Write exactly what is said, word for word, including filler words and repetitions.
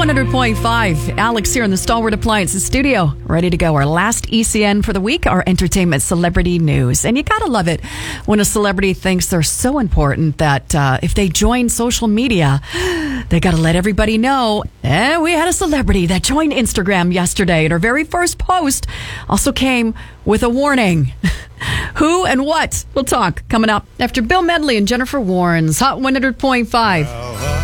one hundred point five. Alex here in the Stalwart Appliances studio. Ready to go. Our last E C N for the week, our entertainment celebrity news. And you gotta love it when a celebrity thinks they're so important that uh, if they join social media, they gotta let everybody know. And we had a celebrity that joined Instagram yesterday, and her very first post also came with a warning. Who and what? We'll talk coming up after Bill Medley and Jennifer Warnes. Hot one hundred point five.